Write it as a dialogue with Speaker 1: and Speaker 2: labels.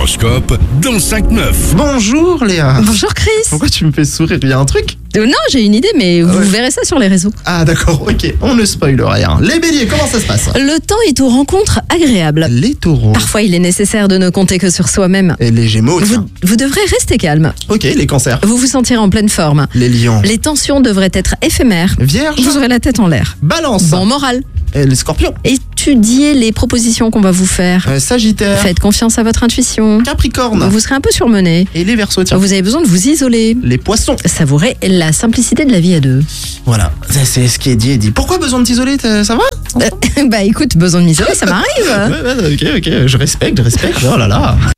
Speaker 1: L'horoscope dans 5-9.
Speaker 2: Bonjour Léa.
Speaker 3: Bonjour Chris.
Speaker 2: Pourquoi tu me fais sourire? Il y a un truc?
Speaker 3: Non, j'ai une idée, mais vous verrez ça sur les réseaux.
Speaker 2: Ah d'accord, ok, on ne spoil rien. Les béliers, comment ça se passe?
Speaker 3: Le temps est aux rencontres agréables.
Speaker 2: Les taureaux.
Speaker 3: Parfois, il est nécessaire de ne compter que sur soi-même.
Speaker 2: Et les gémeaux, tiens.
Speaker 3: Vous devrez rester calme.
Speaker 2: Ok, les cancers.
Speaker 3: Vous vous sentirez en pleine forme.
Speaker 2: Les lions.
Speaker 3: Les tensions devraient être éphémères.
Speaker 2: Vierge.
Speaker 3: Vous aurez la tête en l'air.
Speaker 2: Balance.
Speaker 3: Bon moral.
Speaker 2: Et les scorpions.
Speaker 3: Étudiez les propositions qu'on va vous faire.
Speaker 2: Sagittaire.
Speaker 3: Faites confiance à votre intuition.
Speaker 2: Capricorne.
Speaker 3: Vous serez un peu surmené.
Speaker 2: Et les verseaux, tiens.
Speaker 3: Vous avez besoin de vous isoler.
Speaker 2: Les poissons.
Speaker 3: Savourez la simplicité de la vie à deux.
Speaker 2: Voilà, c'est ce qui est dit et dit. Pourquoi besoin de t'isoler? Ça va?
Speaker 3: Bah écoute, besoin de m'isoler, ça m'arrive.
Speaker 2: Ouais, ok, je respecte. Oh là là.